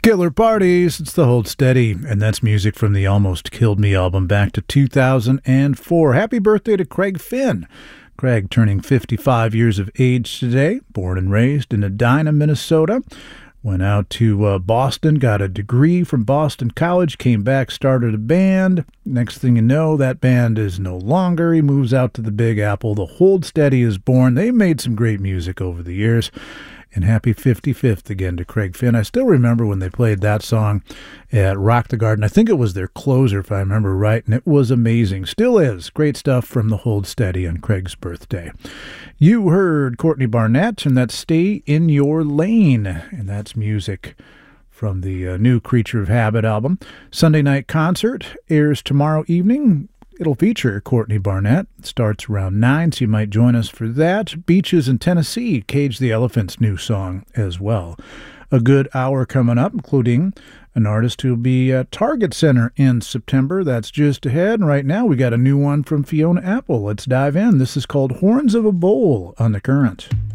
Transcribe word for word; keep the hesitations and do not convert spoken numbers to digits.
Killer Parties, it's the Hold Steady, and that's music from the Almost Killed Me album back to two thousand four. Happy birthday to Craig Finn. Craig turning fifty-five years of age today, born and raised in Edina, Minnesota. Went out to uh, Boston, got a degree from Boston College, came back, started a band. Next thing you know, that band is no longer. He moves out to the Big Apple. The Hold Steady is born. They made some great music over the years. And happy fifty-fifth again to Craig Finn. I still remember when they played that song at Rock the Garden. I think it was their closer, if I remember right, and it was amazing. Still is. Great stuff from the Hold Steady on Craig's birthday. You heard Courtney Barnett, and that's Stay in Your Lane, and that's music from the uh, new Creature of Habit album. Sunday night concert airs tomorrow evening. It'll feature Courtney Barnett. It starts around nine, so you might join us for that. Beaches in Tennessee, Cage the Elephant's new song as well. A good hour coming up, including an artist who'll be at Target Center in September. That's just ahead. And right now, we got a new one from Fiona Apple. Let's dive in. This is called Horns of a Bull on The Current.